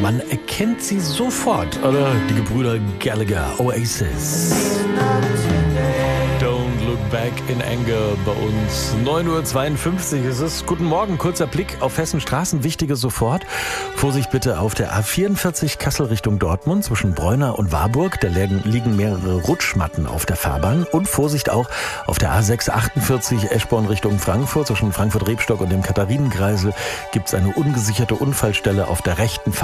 Man erkennt sie sofort, oder? Die Gebrüder Gallagher, Oasis. Don't look back in anger bei uns. 9:52 Uhr ist es. Guten Morgen, kurzer Blick auf Hessens Straßen. Wichtige sofort. Vorsicht bitte auf der A44 Kassel Richtung Dortmund zwischen Bräuner und Warburg. Da liegen mehrere Rutschmatten auf der Fahrbahn. Und Vorsicht auch auf der A648 Eschborn Richtung Frankfurt. Zwischen Frankfurt-Rebstock und dem Katharinenkreisel gibt es eine ungesicherte Unfallstelle auf der rechten